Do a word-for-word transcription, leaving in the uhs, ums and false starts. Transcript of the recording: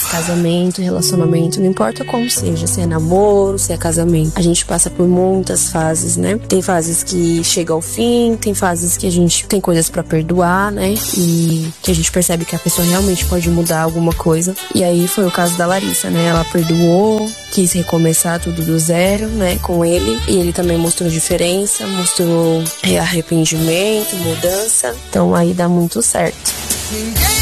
casamento, relacionamento, não importa como seja, se é namoro, se é casamento, a gente passa por muitas fases, né? Tem fases que chega ao fim, tem fases que a gente tem coisas pra perdoar, né? E que a gente percebe que a pessoa realmente pode mudar alguma coisa. E aí foi o caso da Larissa, né? Ela perdoou, quis recomeçar tudo do zero, né? Com ele. E ele também mostrou diferença, mostrou arrependimento, mudança. Então aí dá muito certo.